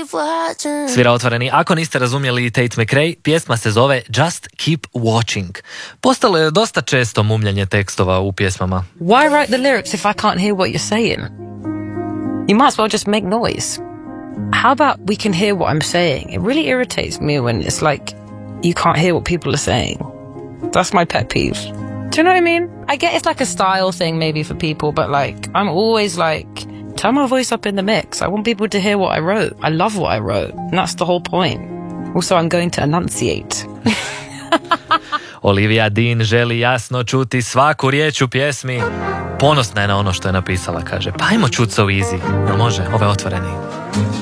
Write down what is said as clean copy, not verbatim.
Svira Otvoreni. Ako niste razumjeli Tate McRae, pjesma se zove Just Keep Watching. Postalo je dosta često mumljanje tekstova u pjesmama. Why write the lyrics if I can't hear what you're saying? You might as well just make noise. How about we can hear what I'm saying? It really irritates me when it's like you can't hear what people are saying. That's my pet peeve. Do you know what I mean? I get it's like a style thing maybe for people, but like I'm always like, turn my voice up in the mix. I want people to hear what I wrote. I love what I wrote, and that's the whole point. Also, I'm going to enunciate. Olivia Dean želi jasno čuti svaku riječ u pjesmi. Ponosna je na ono što je napisala, kaže. Pa ajmo čut So Easy. Jel može? Ovo je Otvoreni.